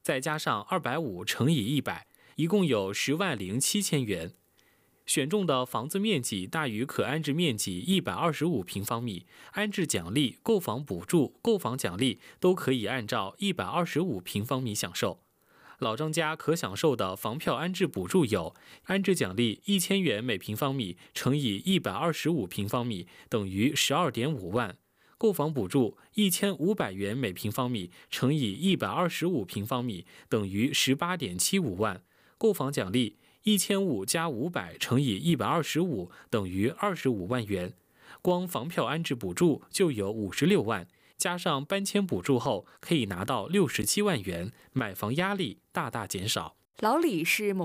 再加上250乘以100，一共有10.07万元。选中的房子面积大于可安置面积125平方米，安置奖励、购房补助、购房奖励都可以按照125平方米享受。老张家可享受的房票安置补助有：安置奖励1000元每平方米乘以125平方米等于12.5万，购房补助1500元每平方米乘以125平方米等于18.75万，购房奖励1500加500乘以125等于25万元。光房票安置补助就有56万。加上搬迁补助后，可以拿到67万元，买房压力大大减少。 老李是某